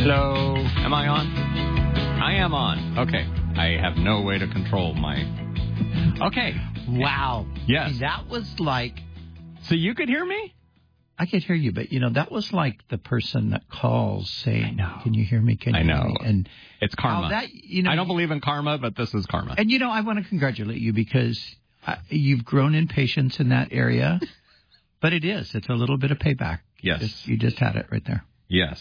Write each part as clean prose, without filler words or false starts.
Hello. Am I on? I am on. Okay. I have no way to control my... Okay. Wow. Yes. That was like... So you could hear me? I could hear you, but, that was like the person that calls saying, can you hear me? Can you I know. hear me? And it's karma. I don't believe in karma, but this is karma. And, I want to congratulate you because you've grown in patience in that area. But it is. It's a little bit of payback. Yes. You just had it right there. Yes.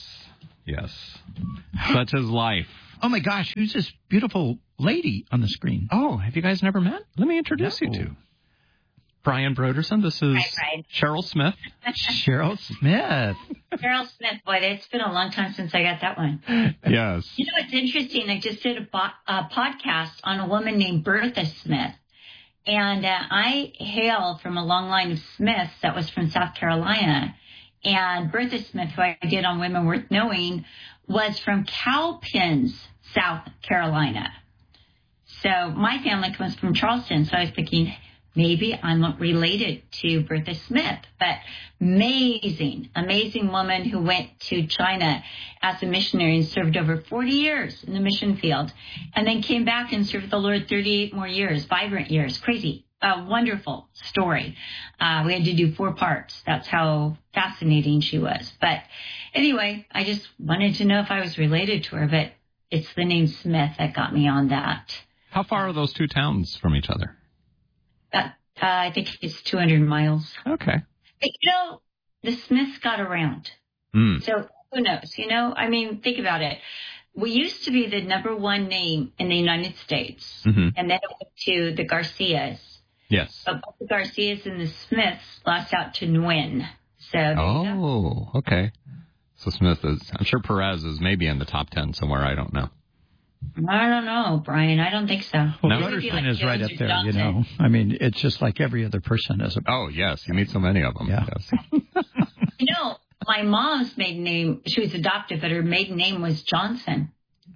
Such is life. Oh, my gosh. Who's this beautiful lady on the screen? Oh, have you guys never met? Let me introduce you to Brian Broderson. This is Cheryl Smith. Cheryl Smith. Cheryl Smith. Boy, it's been a long time since I got that one. Yes. It's interesting. I just did a podcast on a woman named Bertha Smith. And I hail from a long line of Smiths that was from South Carolina. And Bertha Smith, who I did on Women Worth Knowing, was from Cowpens, South Carolina. So my family comes from Charleston. So I was thinking, maybe I'm related to Bertha Smith. But amazing woman who went to China as a missionary and served over 40 years in the mission field. And then came back and served the Lord 38 more years, vibrant years. Crazy. A wonderful story. We had to do 4 parts. That's how fascinating she was. But anyway, I just wanted to know if I was related to her. But it's the name Smith that got me on that. How far are those two towns from each other? I think it's 200 miles. Okay. But, the Smiths got around. So who knows? Think about it. We used to be the number 1 name in the United States. And then it went to the Garcias. Yes. But both the Garcias and the Smiths lost out to Nguyen. So okay. So Smith is, I'm sure Perez is maybe in the top 10 somewhere. I don't know. I don't know, Brian. I don't think so. Well, Broderson is right up there, Johnson. It's just like every other person is. Oh, yes. You meet so many of them. Yeah. Yes. My mom's maiden name, she was adopted, but her maiden name was Johnson.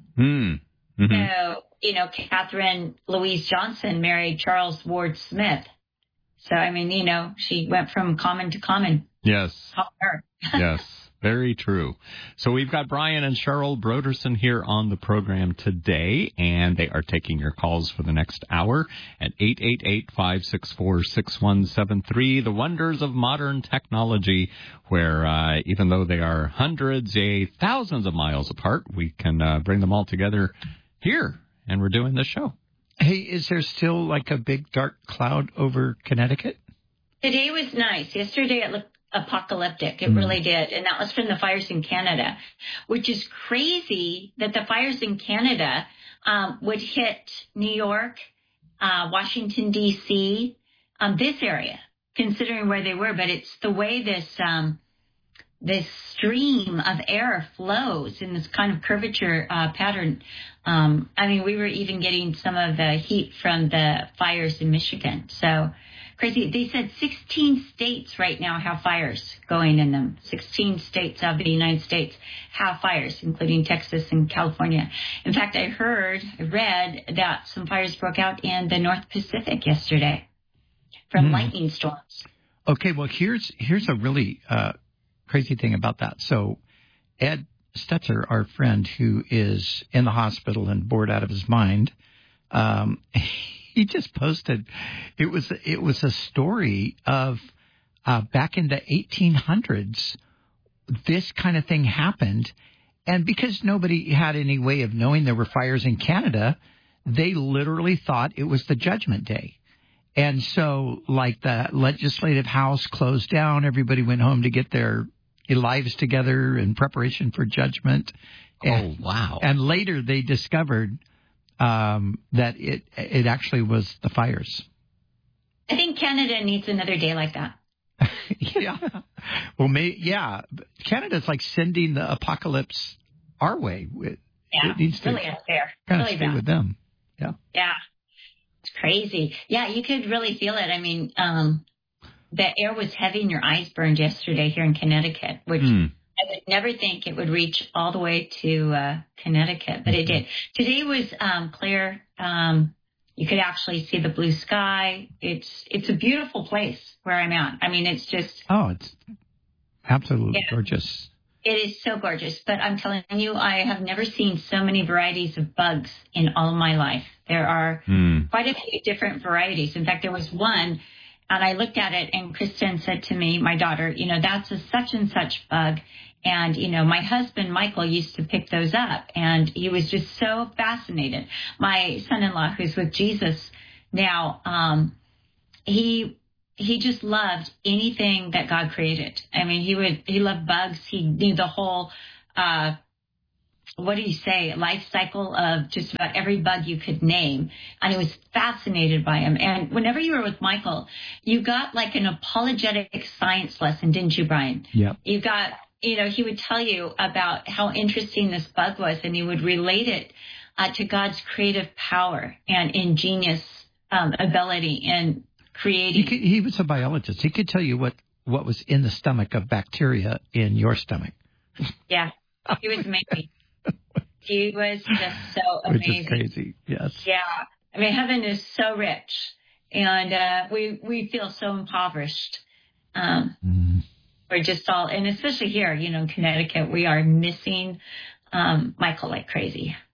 So, Catherine Louise Johnson married Charles Ward Smith. So, she went from common to common. Yes. Her. Yes. Very true. So we've got Brian and Cheryl Broderson here on the program today, and they are taking your calls for the next hour at 888-564-6173. The wonders of modern technology, where even though they are hundreds, thousands of miles apart, we can bring them all together here, and we're doing this show. Hey, is there still like a big dark cloud over Connecticut? Today was nice. Yesterday it looked apocalyptic. It really did. And that was from the fires in Canada, which is crazy that the fires in Canada would hit New York, Washington, D.C., this area, considering where they were. But it's the way this stream of air flows in this kind of curvature pattern. We were even getting some of the heat from the fires in Michigan. So crazy. They said 16 states right now have fires going in them. 16 states of the United States have fires, including Texas and California. In fact, I read that some fires broke out in the North Pacific yesterday from lightning storms. Okay, well, here's a really crazy thing about that. So Ed Stetzer, our friend who is in the hospital and bored out of his mind, he just posted, it was a story of back in the 1800s, this kind of thing happened. And because nobody had any way of knowing there were fires in Canada, they literally thought it was the Judgment Day. And so, like, the legislative house closed down, everybody went home to get their lives together in preparation for judgment. And, wow. And later they discovered that it actually was the fires. I think Canada needs another day like that. Yeah. Well, Canada's like sending the apocalypse our way. It needs to really unfair. kind of really stay bad. with them. Yeah. Yeah. It's crazy. Yeah, you could really feel it. The air was heavy and your eyes burned yesterday here in Connecticut, which I would never think it would reach all the way to Connecticut, but it did. Today was clear. You could actually see the blue sky. It's a beautiful place where I'm at. It's just... Oh, it's absolutely gorgeous. It is so gorgeous. But I'm telling you, I have never seen so many varieties of bugs in all of my life. There are quite a few different varieties. In fact, there was one, and I looked at it, and Kristen said to me, my daughter, that's a such and such bug. And, my husband, Michael, used to pick those up, and he was just so fascinated. My son-in-law, who's with Jesus now, he just loved anything that God created. I mean, he loved bugs. He knew the whole, life cycle of just about every bug you could name. And he was fascinated by him. And whenever you were with Michael, you got like an apologetic science lesson, didn't you, Brian? Yeah. You got, he would tell you about how interesting this bug was, and he would relate it to God's creative power and ingenious ability in creating. He was a biologist. He could tell you what was in the stomach of bacteria in your stomach. Yeah, he was amazing. He was just so amazing. Which is crazy, yes. Yeah. I mean, heaven is so rich, and we feel so impoverished. We're just all, and especially here, in Connecticut, we are missing Michael like crazy.